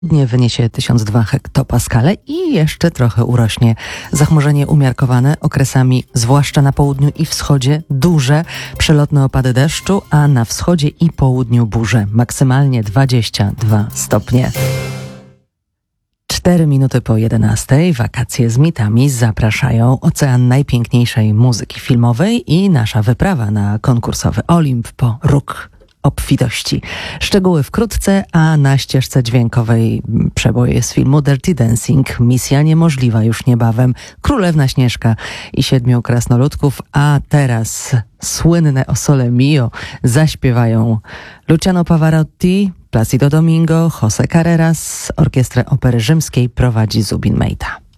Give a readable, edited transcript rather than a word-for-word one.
Nie wyniesie 1002 hektopaskale i jeszcze trochę urośnie. Zachmurzenie umiarkowane, okresami zwłaszcza na południu i wschodzie duże, przelotne opady deszczu, a na wschodzie i południu burze. Maksymalnie 22 stopnie. 4 minuty po 11. Wakacje z mitami zapraszają ocean najpiękniejszej muzyki filmowej i nasza wyprawa na konkursowy Olimp po róg obfitości. Szczegóły wkrótce, a na ścieżce dźwiękowej przeboje z filmu Dirty Dancing, Misja Niemożliwa już niebawem, Królewna Śnieżka i 7 krasnoludków, a teraz słynne O Sole Mio zaśpiewają Luciano Pavarotti, Placido Domingo, José Carreras, Orkiestrę Opery Rzymskiej prowadzi Zubin Mejta.